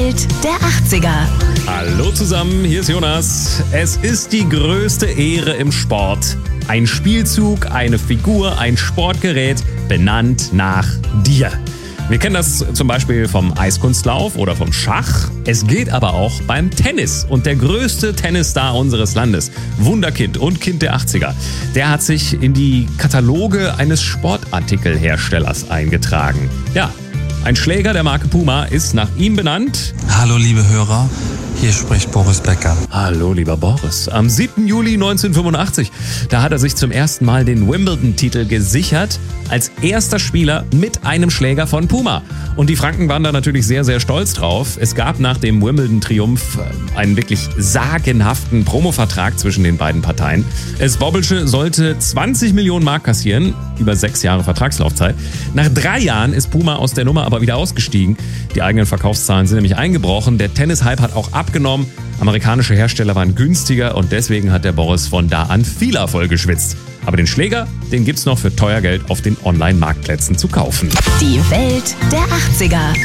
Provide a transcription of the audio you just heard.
Welt der 80er. Hallo zusammen, hier ist Jonas. Es ist die größte Ehre im Sport. Ein Spielzug, eine Figur, ein Sportgerät, benannt nach dir. Wir kennen das zum Beispiel vom Eiskunstlauf oder vom Schach. Es geht aber auch beim Tennis. Und der größte Tennisstar unseres Landes, Wunderkind und Kind der 80er, der hat sich in die Kataloge eines Sportartikelherstellers eingetragen. Ja, ein Schläger der Marke Puma ist nach ihm benannt. Hallo liebe Hörer, hier spricht Boris Becker. Hallo lieber Boris. Am 7. Juli 1985, da hat er sich zum ersten Mal den Wimbledon-Titel gesichert, als erster Spieler mit einem Schläger von Puma. Und die Franken waren da natürlich sehr, sehr stolz drauf. Es gab nach dem Wimbledon-Triumph einen wirklich sagenhaften Promovertrag zwischen den beiden Parteien. Es Bobbelsche sollte 20 Millionen Mark kassieren, über 6 Jahre Vertragslaufzeit. Nach 3 Jahren ist Puma aus der Nummer aber wieder ausgestiegen. Die eigenen Verkaufszahlen sind nämlich eingebrochen. Der Tennis-Hype hat auch abgenommen. Amerikanische Hersteller waren günstiger und deswegen hat der Boris von da an viel Erfolg geschwitzt. Aber den Schläger, den gibt's noch für teuer Geld auf den Online-Marktplätzen zu kaufen. Die Welt der 80er.